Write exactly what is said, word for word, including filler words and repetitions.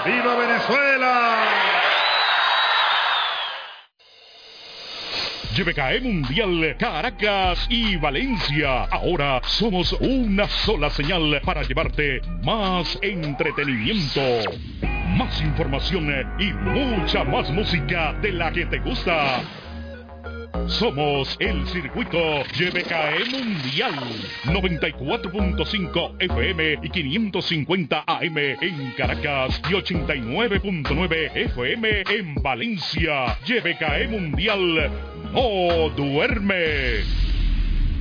¡Viva Venezuela! Y B K E Mundial, Caracas y Valencia. Ahora somos una sola señal para llevarte más entretenimiento, más información y mucha más música de la que te gusta. Somos el circuito Y B K E Mundial, noventa y cuatro punto cinco F M y quinientos cincuenta A M en Caracas y ochenta y nueve punto nueve F M en Valencia. Y B K E Mundial no duerme.